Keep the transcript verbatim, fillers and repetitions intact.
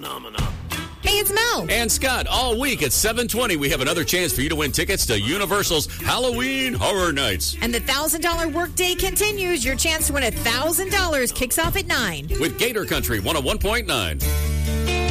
Phenomena. Hey, it's Mel. And Scott, all week at seven twenty, we have another chance for you to win tickets to Universal's Halloween Horror Nights. And the one thousand dollars workday continues. Your chance to win one thousand dollars kicks off at nine. With Gator Country one oh one point nine.